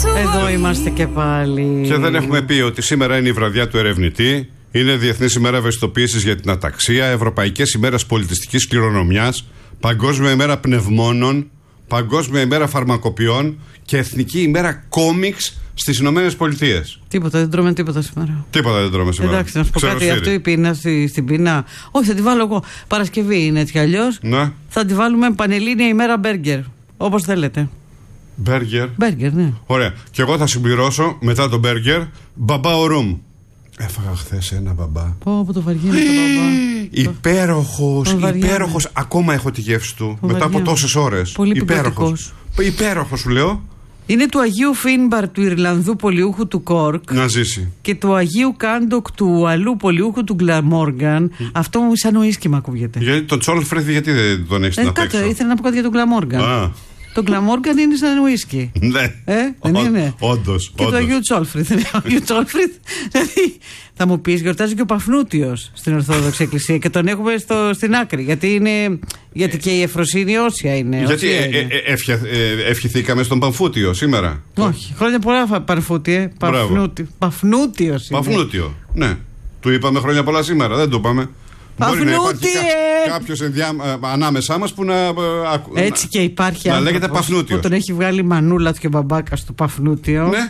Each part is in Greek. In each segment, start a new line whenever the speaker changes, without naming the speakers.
Εδώ είμαστε και πάλι.
Και δεν έχουμε πει ότι σήμερα είναι η βραδιά του ερευνητή. Είναι Διεθνής ημέρα ευαισθητοποίησης για την αταξία, Ευρωπαϊκές ημέρες πολιτιστικής κληρονομιάς, Παγκόσμια ημέρα πνευμόνων, Παγκόσμια ημέρα φαρμακοποιών και Εθνική ημέρα κόμιξ στις Ηνωμένες Πολιτείες.
Τίποτα, δεν τρώμε τίποτα σήμερα.
Τίποτα δεν τρώμε σήμερα.
Εντάξει, να σου πω κάτι, αυτό η πείνα στην πείνα. Όχι, θα τη βάλω εγώ. Παρασκευή είναι έτσι κι αλλιώς.
Ναι.
Θα τη βάλουμε Πανελλήνια ημέρα μπέργκερ. Όπως θέλετε.
Μπέργκερ.
Μπέργκερ, ναι.
Ωραία. Και εγώ θα συμπληρώσω μετά το μπέργκερ μπαμπά ορούμ. Έφαγα χθες ένα μπαμπά.
Πω, το βαριέμαι το μπαμπά.
Υπέροχος. Ακόμα έχω τη γεύση του. Μετά από τόσες ώρες.
Πολύ
υπέροχος σου λέω.
Είναι του Αγίου Φίνμπαρ του Ιρλανδού πολιούχου του Κόρκ.
Να ζήσει.
Και του Αγίου Κάντοκ του αλλού πολιούχου του Γκλαμόργαν. Αυτό μου σαν ουίσκι μ' ακούγεται.
Γιατί τον Τσόλφρεθ, γιατί δεν τον έχεις να παίξω.
Ήθελα να πω κάτι για τον Γκλαμόργαν. Το Γκλαμόργαν είναι σαν ουίσκι.
Ναι.
Δεν είναι.
Όντως.
Και το Αγίου Τσόλφρεθ. Δηλαδή, θα μου πεις, γιορτάζει και ο Παφνούτιος στην Ορθόδοξη Εκκλησία και τον έχουμε στην άκρη. Γιατί και η Εφροσύνη όσια είναι.
Γιατί ευχηθήκαμε στον Παμφούτιο σήμερα.
Όχι. Χρόνια πολλά, Παμφούτιε. Παφνούτιος.
Παφνούτιο. Ναι. Του είπαμε χρόνια πολλά σήμερα. Δεν το είπαμε. Μπορεί να υπάρχει κάποιος ανάμεσά μας που να.
Έτσι και υπάρχει
να λέγεται Παφνούτιος.
Που τον έχει βγάλει η μανούλα του και ο μπαμπάκας του Παφνούτιο.
Ναι.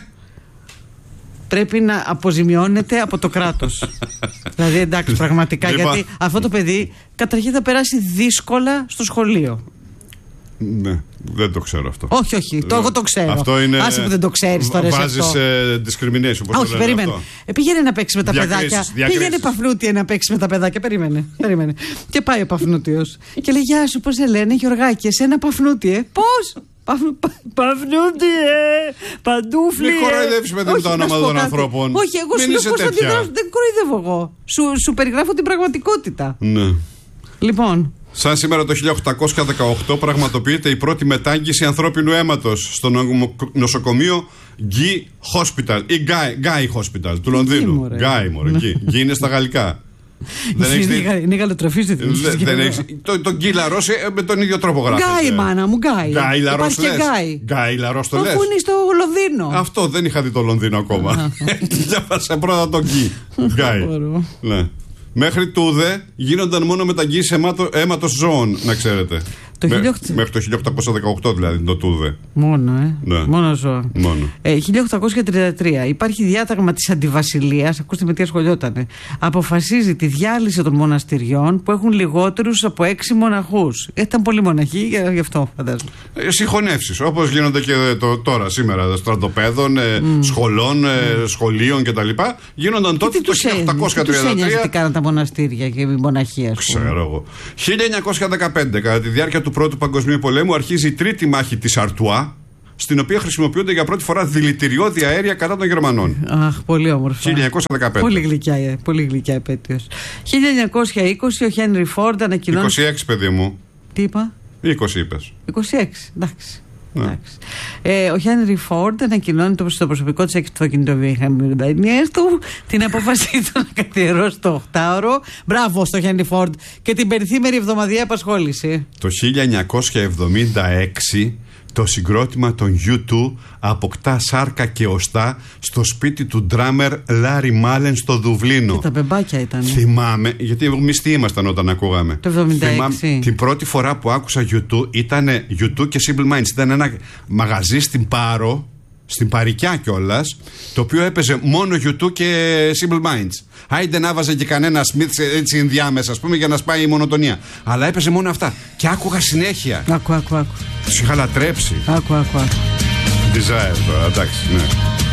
Πρέπει να αποζημιώνεται από το κράτος. Δηλαδή εντάξει, πραγματικά. Γιατί αυτό το παιδί καταρχήν θα περάσει δύσκολα στο σχολείο.
Ναι, δεν το ξέρω αυτό.
Όχι, εγώ το ξέρω.
Αυτό είναι.
Άσε που δεν το ξέρεις τώρα.
Βάζεις discrimination.
Όχι, περίμενε. Πήγαινε να παίξει με τα παιδάκια. Πήγαινε Παφνούτια να παίξει με τα παιδάκια. Περίμενε. Και πάει ο Παφνούτιος. Και λέει: Γεια σου, πώς σε λένε, Γιωργάκη, εσένα Παφνούτιε. Πώς? Παφνούτιε, παντούφλι.
Μην κοροϊδεύεις με το όνομα των ανθρώπων.
Όχι, εγώ σου λέω πώς θα αντιδράσω. Δεν κοροϊδεύω εγώ. Σου περιγράφω την πραγματικότητα.
Ναι.
Λοιπόν.
Σαν σήμερα το 1818 πραγματοποιείται η πρώτη μετάγγιση ανθρώπινου αίματος στο νοσοκομείο Guy Hospital ή Guy Hospital του Λονδίνου. Guy, εκεί. Guy είναι στα γαλλικά.
Είναι γαλλοτροφή στη
τον Guy Λαρός με τον ίδιο τρόπο γράφει.
Guy, μάνα μου, Guy.
Guy Λαρός λες. Guy Λαρός το λες.
Αφού είναι στο Λονδίνο.
Αυτό δεν είχα δει το Λονδίνο ακόμα. Διάβασα πρώτα τον Guy. Ναι. Μέχρι τούδε γίνονταν μόνο μεταγγίσεις αίματος ζώων, να ξέρετε. Μέχρι το 1818 δηλαδή το τούδε.
Μόνο,
ναι.
Μόνο ζώα. 1833 υπάρχει διάταγμα της Αντιβασιλείας. Ακούστε με τι ασχολιότανε. Αποφασίζει τη διάλυση των μοναστηριών που έχουν λιγότερους από 6 μοναχούς. Ήταν πολλοί μοναχοί, γι' αυτό φαντάζομαι.
Συγχωνεύσεις, όπως γίνονται και τώρα σήμερα, στρατοπέδων, σχολών, σχολείων κτλ. Γίνονταν τότε το 1833.
Τι κάναν τα μοναστήρια και η μοναχία, ας πούμε.
Ξέρω εγώ. 1915, κατά τη διάρκεια του Πρώτου Παγκοσμίου Πολέμου, αρχίζει η τρίτη μάχη της Αρτουά, στην οποία χρησιμοποιούνται για πρώτη φορά δηλητηριώδη αέρια κατά των Γερμανών.
Αχ, πολύ όμορφα.
1915.
Πολύ γλυκιά επέτειος. 1920 ο Χένρι Φόρντ ανακοινώνει.
26, παιδί μου.
Τι είπα?
20 είπες.
26, εντάξει. Ο Χένρι Φόρντ ανακοινώνει στο προσωπικό της αυτοκινητοβιομηχανίας του την απόφασή του να καθιερώσει το 8ωρο. Μπράβο στο Χένρι Φόρντ και την περιθήμερη εβδομαδιαία απασχόληση.
Το 1976 το συγκρότημα των U2 αποκτά σάρκα και οστά στο σπίτι του ντράμερ Λάρι Μάλεν στο Δουβλίνο.
Και τα μπεμπάκια ήταν.
Θυμάμαι, γιατί εμείς τι ήμασταν όταν ακούγαμε.
Το 76.
Θυμάμαι, την πρώτη φορά που άκουσα U2 ήταν U2 και Simple Minds. Ήταν ένα μαγαζί στην Πάρο, στην Παρικιά κιόλας, το οποίο έπαιζε μόνο U2 και Simple Minds. Άιντε να βάζε και κανένα Smith έτσι ενδιάμεσα, ας πούμε, για να σπάει η μονοτονία. Αλλά έπαιζε μόνο αυτά. Και άκουγα συνέχεια.
Άκου.
Τους είχα λατρέψει.
Άκου.
Desire τώρα, εντάξει, ναι.